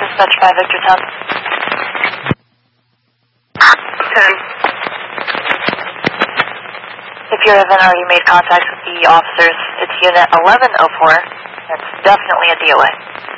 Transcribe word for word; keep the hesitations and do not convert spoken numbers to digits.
Dispatch five Victor ten. ten. If you haven't already made contact with the officers, it's unit eleven oh four. It's definitely a D O A.